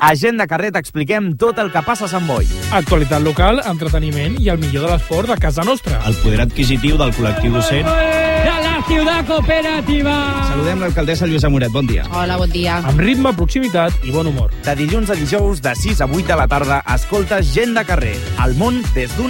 A Gent de Carrer t'expliquem tot el que passa a Sant Boi. Actualitat local, entreteniment i el millor de l'esport de casa nostra. El poder adquisitiu del col·lectiu docent. De la ciutat cooperativa. Saludem l'alcaldessa Lluïsa Moret, bon dia. Hola, bon dia. Amb ritme, proximitat i bon humor. De dilluns a dijous, de 6 a 8 de la tarda, escoltes Gent de Carrer. El món des d'una